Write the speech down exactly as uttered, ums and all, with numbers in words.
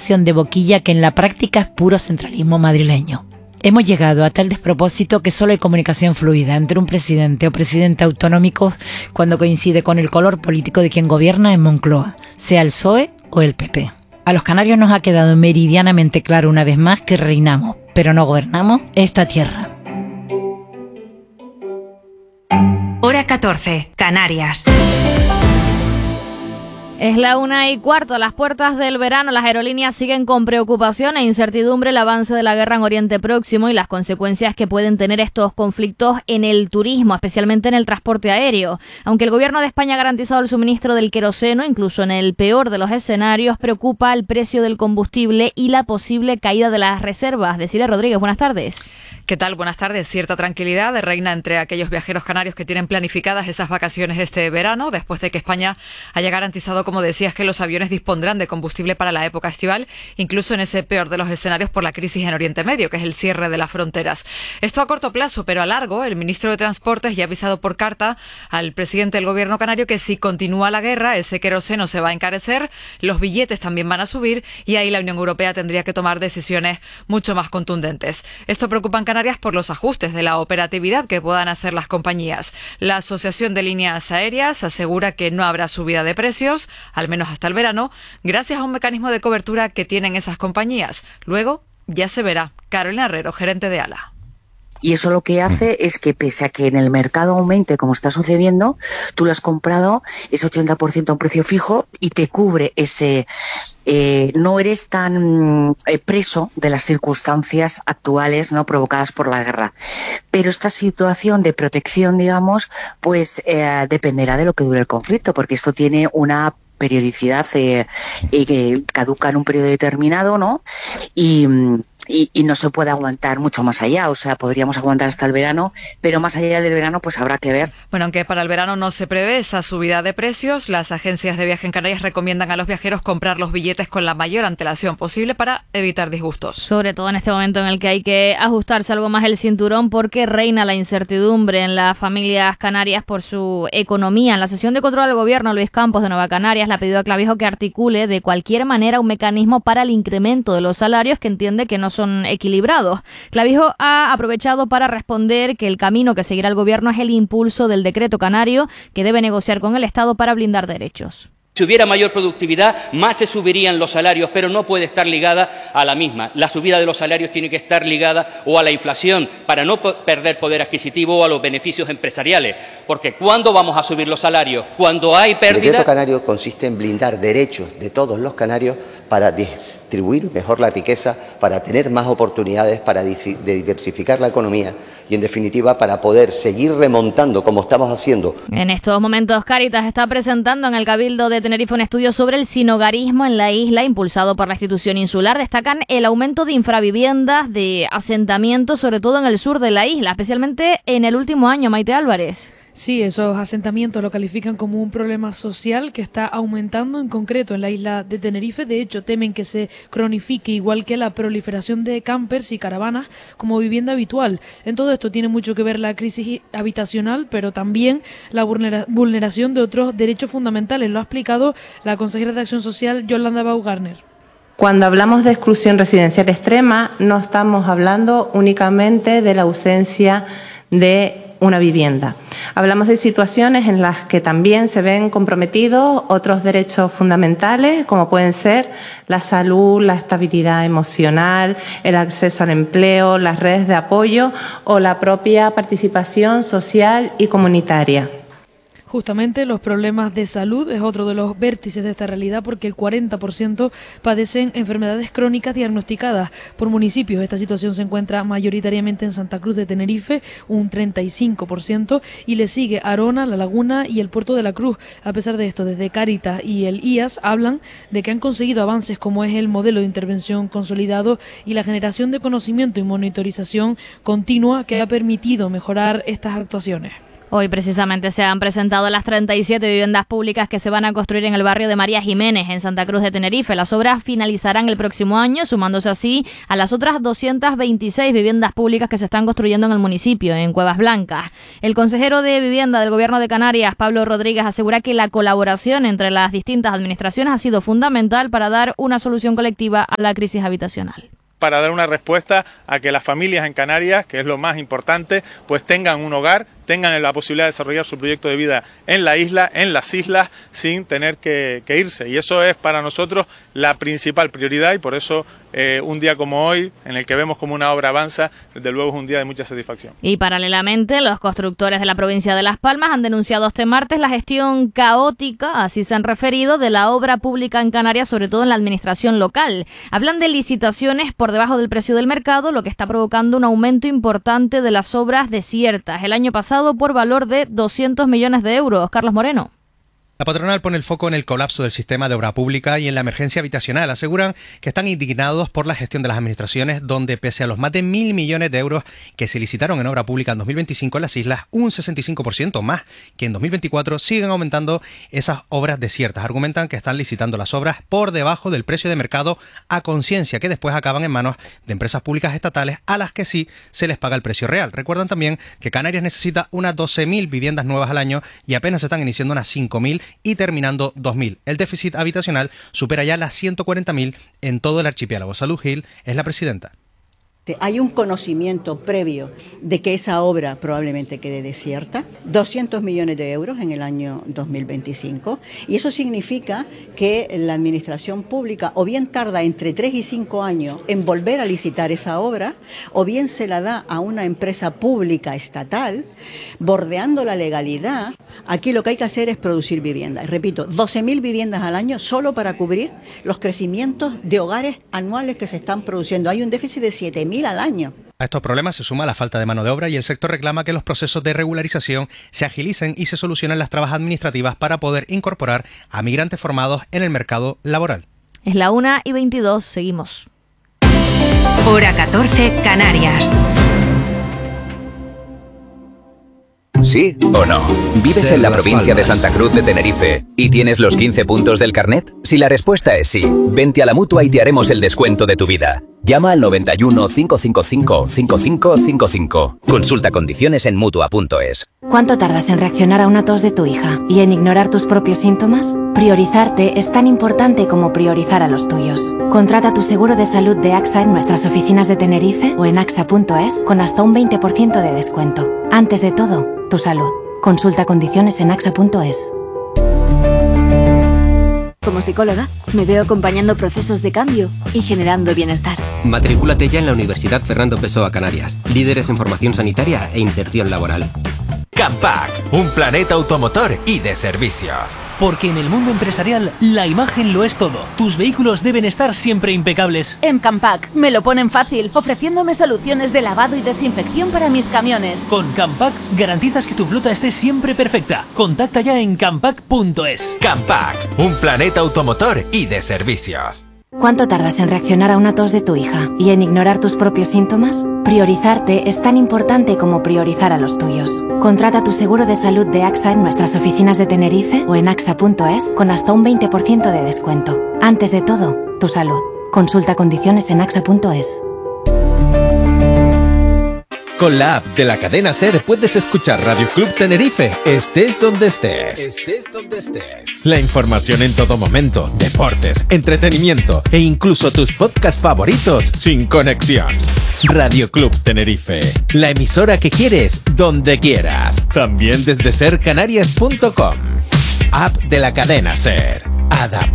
sensación de boquilla que en la práctica es puro centralismo madrileño. Hemos llegado a tal despropósito que solo hay comunicación fluida entre un presidente o presidente autonómico cuando coincide con el color político de quien gobierna en Moncloa, sea el P S O E o el P P. A los canarios nos ha quedado meridianamente claro una vez más que reinamos, pero no gobernamos esta tierra. Hora catorce, Canarias. Es la una y cuarto, a las puertas del verano. Las aerolíneas siguen con preocupación e incertidumbre el avance de la guerra en Oriente Próximo y las consecuencias que pueden tener estos conflictos en el turismo, especialmente en el transporte aéreo. Aunque el gobierno de España ha garantizado el suministro del queroseno, incluso en el peor de los escenarios, preocupa el precio del combustible y la posible caída de las reservas. Decilia Rodríguez, buenas tardes. ¿Qué tal? Buenas tardes. Cierta tranquilidad reina entre aquellos viajeros canarios que tienen planificadas esas vacaciones este verano, después de que España haya garantizado, como decías, que los aviones dispondrán de combustible para la época estival, incluso en ese peor de los escenarios por la crisis en Oriente Medio, que es el cierre de las fronteras. Esto a corto plazo, pero a largo, el ministro de Transportes ya ha avisado por carta al presidente del gobierno canario que si continúa la guerra, ese queroseno se va a encarecer, los billetes también van a subir y ahí la Unión Europea tendría que tomar decisiones mucho más contundentes. Esto preocupa en Canarias por los ajustes de la operatividad que puedan hacer las compañías. La Asociación de Líneas Aéreas asegura que no habrá subida de precios, al menos hasta el verano, gracias a un mecanismo de cobertura que tienen esas compañías. Luego ya se verá. Carolina Herrero, gerente de ALA. Y eso lo que hace es que, pese a que en el mercado aumente, como está sucediendo, tú lo has comprado ese ochenta por ciento a un precio fijo y te cubre ese... Eh, no eres tan eh, preso de las circunstancias actuales, no provocadas por la guerra. Pero esta situación de protección, digamos, pues eh, dependerá de lo que dure el conflicto, porque esto tiene una periodicidad eh, eh, que caduca en un periodo determinado, ¿no? Y... Y, y no se puede aguantar mucho más allá, o sea, podríamos aguantar hasta el verano, pero más allá del verano pues habrá que ver. Bueno, aunque para el verano no se prevé esa subida de precios, las agencias de viaje en Canarias recomiendan a los viajeros comprar los billetes con la mayor antelación posible para evitar disgustos. Sobre todo en este momento en el que hay que ajustarse algo más el cinturón porque reina la incertidumbre en las familias canarias por su economía. En la sesión de control del gobierno, Luis Campos de Nueva Canarias le ha pedido a Clavijo que articule de cualquier manera un mecanismo para el incremento de los salarios que entiende que no son equilibrados. Clavijo ha aprovechado para responder que el camino que seguirá el gobierno es el impulso del decreto canario que debe negociar con el Estado para blindar derechos. Si hubiera mayor productividad, más se subirían los salarios, pero no puede estar ligada a la misma. La subida de los salarios tiene que estar ligada o a la inflación para no perder poder adquisitivo o a los beneficios empresariales. Porque ¿cuándo vamos a subir los salarios? Cuando hay pérdida. El decreto canario consiste en blindar derechos de todos los canarios para distribuir mejor la riqueza, para tener más oportunidades, para diversificar la economía y, en definitiva, para poder seguir remontando como estamos haciendo. En estos momentos, Cáritas está presentando en el Cabildo de Tenerife un estudio sobre el sinhogarismo en la isla, impulsado por la institución insular. Destacan el aumento de infraviviendas, de asentamientos, sobre todo en el sur de la isla, especialmente en el último año. Maite Álvarez. Sí, esos asentamientos lo califican como un problema social que está aumentando en concreto en la isla de Tenerife. De hecho, temen que se cronifique, igual que la proliferación de campers y caravanas como vivienda habitual. En todo esto tiene mucho que ver la crisis habitacional, pero también la vulnera- vulneración de otros derechos fundamentales. Lo ha explicado la consejera de Acción Social, Yolanda Baumgartner. Cuando hablamos de exclusión residencial extrema, no estamos hablando únicamente de la ausencia de una vivienda. Hablamos de situaciones en las que también se ven comprometidos otros derechos fundamentales, como pueden ser la salud, la estabilidad emocional, el acceso al empleo, las redes de apoyo o la propia participación social y comunitaria. Justamente los problemas de salud es otro de los vértices de esta realidad, porque el cuarenta por ciento padecen enfermedades crónicas diagnosticadas por municipios. Esta situación se encuentra mayoritariamente en Santa Cruz de Tenerife, un treinta y cinco por ciento, y le sigue Arona, La Laguna y el Puerto de la Cruz. A pesar de esto, desde Cáritas y el I A S hablan de que han conseguido avances como es el modelo de intervención consolidado y la generación de conocimiento y monitorización continua que ha permitido mejorar estas actuaciones. Hoy precisamente se han presentado las treinta y siete viviendas públicas que se van a construir en el barrio de María Jiménez, en Santa Cruz de Tenerife. Las obras finalizarán el próximo año, sumándose así a las otras doscientas veintiséis viviendas públicas que se están construyendo en el municipio, en Cuevas Blancas. El consejero de Vivienda del Gobierno de Canarias, Pablo Rodríguez, asegura que la colaboración entre las distintas administraciones ha sido fundamental para dar una solución colectiva a la crisis habitacional. Para dar una respuesta a que las familias en Canarias, que es lo más importante, pues tengan un hogar, tengan la posibilidad de desarrollar su proyecto de vida en la isla, en las islas, sin tener que, que irse. Y eso es para nosotros la principal prioridad y por eso eh, un día como hoy, en el que vemos como una obra avanza, desde luego es un día de mucha satisfacción. Y paralelamente, los constructores de la provincia de Las Palmas han denunciado este martes la gestión caótica, así se han referido, de la obra pública en Canarias, sobre todo en la administración local. Hablan de licitaciones por debajo del precio del mercado, lo que está provocando un aumento importante de las obras desiertas. El año pasado por valor de doscientos millones de euros. Carlos Moreno. La patronal pone el foco en el colapso del sistema de obra pública y en la emergencia habitacional. Aseguran que están indignados por la gestión de las administraciones, donde pese a los más de mil millones de euros que se licitaron en obra pública en dos mil veinticinco en las islas, un sesenta y cinco por ciento más que en dos mil veinticuatro, siguen aumentando esas obras desiertas. Argumentan que están licitando las obras por debajo del precio de mercado a conciencia, que después acaban en manos de empresas públicas estatales a las que sí se les paga el precio real. Recuerdan también que Canarias necesita unas doce mil viviendas nuevas al año y apenas se están iniciando unas cinco mil y terminando dos mil. El déficit habitacional supera ya las ciento cuarenta mil en todo el archipiélago. Salud Gil es la presidenta. Hay un conocimiento previo de que esa obra probablemente quede desierta, doscientos millones de euros en el año dos mil veinticinco, y eso significa que la administración pública o bien tarda entre tres y cinco años en volver a licitar esa obra, o bien se la da a una empresa pública estatal, bordeando la legalidad. Aquí lo que hay que hacer es producir viviendas. Repito, doce mil viviendas al año solo para cubrir los crecimientos de hogares anuales que se están produciendo. Hay un déficit de siete mil al año. A estos problemas se suma la falta de mano de obra y el sector reclama que los procesos de regularización se agilicen y se solucionen las trabas administrativas para poder incorporar a migrantes formados en el mercado laboral. Es la una y veintidós, seguimos. Hora catorce, Canarias. ¿Sí o no? ¿Vives en la provincia de Santa Cruz de Tenerife y tienes los quince puntos del carnet? Si la respuesta es sí, vente a la Mutua y te haremos el descuento de tu vida. Llama al noventa y uno, cinco cinco cinco, cinco cinco cinco cinco. Consulta condiciones en Mutua punto es. ¿Cuánto tardas en reaccionar a una tos de tu hija y en ignorar tus propios síntomas? Priorizarte es tan importante como priorizar a los tuyos. Contrata tu seguro de salud de AXA en nuestras oficinas de Tenerife o en axa punto es con hasta un veinte por ciento de descuento. Antes de todo, tu salud. Consulta condiciones en axa punto es. Como psicóloga, me veo acompañando procesos de cambio y generando bienestar. Matrículate ya en la Universidad Fernando Pessoa Canarias, líderes en formación sanitaria e inserción laboral. Campac, un planeta automotor y de servicios. Porque en el mundo empresarial, la imagen lo es todo. Tus vehículos deben estar siempre impecables. En Campac me lo ponen fácil, ofreciéndome soluciones de lavado y desinfección para mis camiones. Con Campac garantizas que tu flota esté siempre perfecta. Contacta ya en campac punto es. Campac, un planeta automotor y de servicios. ¿Cuánto tardas en reaccionar a una tos de tu hija y en ignorar tus propios síntomas? Priorizarte es tan importante como priorizar a los tuyos. Contrata tu seguro de salud de AXA en nuestras oficinas de Tenerife o en axa punto es con hasta un veinte por ciento de descuento. Antes de todo, tu salud. Consulta condiciones en axa punto es. Con la app de la cadena SER puedes escuchar Radio Club Tenerife, estés donde estés. Estés donde estés. La información en todo momento, deportes, entretenimiento e incluso tus podcasts favoritos sin conexión. Radio Club Tenerife, la emisora que quieres donde quieras. También desde ser canarias punto com. App de la cadena SER. Adapta